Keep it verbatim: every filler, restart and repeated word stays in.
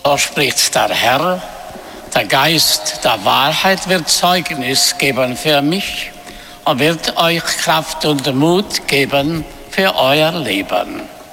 So spricht der Herr, der Geist der Wahrheit wird Zeugnis geben für mich und wird euch Kraft und Mut geben für euer Leben.